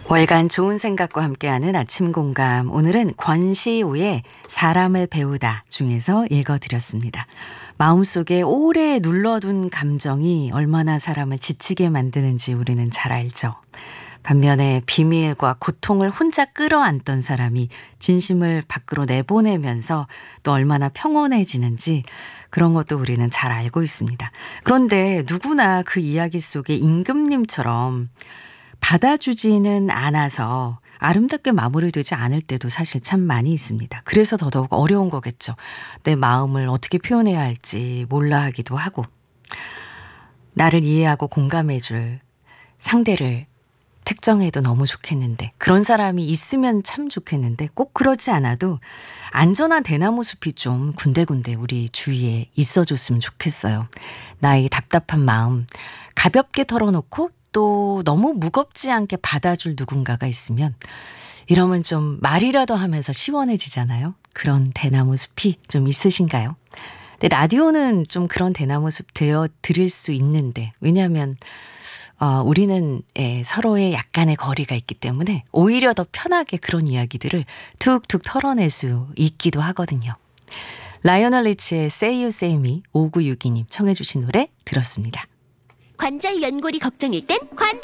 월간 좋은 생각과 함께하는 아침 공감. 오늘은 권시우의 사람을 배우다 중에서 읽어드렸습니다. 마음속에 오래 눌러둔 감정이 얼마나 사람을 지치게 만드는지 우리는 잘 알죠. 반면에 비밀과 고통을 혼자 끌어안던 사람이 진심을 밖으로 내보내면서 또 얼마나 평온해지는지 그런 것도 우리는 잘 알고 있습니다. 그런데 누구나 그 이야기 속에 임금님처럼 받아주지는 않아서 아름답게 마무리되지 않을 때도 사실 참 많이 있습니다. 그래서 더더욱 어려운 거겠죠. 내 마음을 어떻게 표현해야 할지 몰라 하기도 하고, 나를 이해하고 공감해줄 상대를 특정해도 너무 좋겠는데, 그런 사람이 있으면 참 좋겠는데 꼭 그러지 않아도 안전한 대나무 숲이 좀 군데군데 우리 주위에 있어줬으면 좋겠어요. 나의 답답한 마음 가볍게 털어놓고 또 너무 무겁지 않게 받아줄 누군가가 있으면, 이러면 좀 말이라도 하면서 시원해지잖아요. 그런 대나무 숲이 좀 있으신가요? 근데 라디오는 좀 그런 대나무 숲 되어 드릴 수 있는데, 왜냐하면 우리는 서로의 약간의 거리가 있기 때문에 오히려 더 편하게 그런 이야기들을 툭툭 털어낼 수 있기도 하거든요. 라이오넬 리치의 Say You Say Me 5962님 청해 주신 노래 들었습니다. 관절 연골이 걱정일 땐